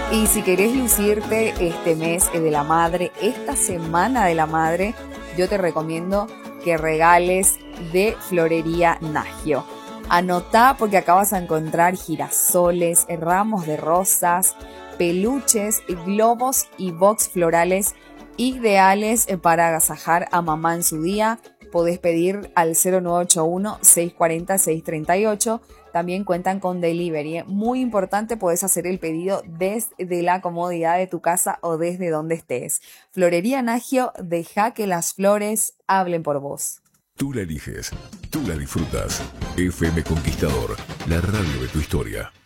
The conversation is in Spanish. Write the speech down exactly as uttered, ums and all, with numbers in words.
Y si querés lucirte este mes de la madre, esta semana de la madre, yo te recomiendo que regales de Florería Nagio. Anotá porque acá vas a encontrar girasoles, ramos de rosas, peluches, globos y box florales ideales para agasajar a mamá en su día. Podés pedir al cero nueve ocho uno, seis cuatro cero, seis tres ocho. También cuentan con delivery. Muy importante, podés hacer el pedido desde la comodidad de tu casa o desde donde estés. Florería Nagio, deja que las flores hablen por vos. Tú la eliges, tú la disfrutas. F M Conquistador, la radio de tu historia.